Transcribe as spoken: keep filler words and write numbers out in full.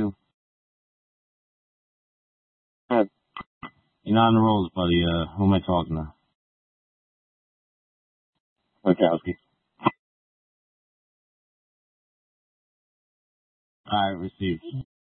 too. Good. You're not on the rolls, buddy. Uh, who am I talking to? Wachowski. Alright, received.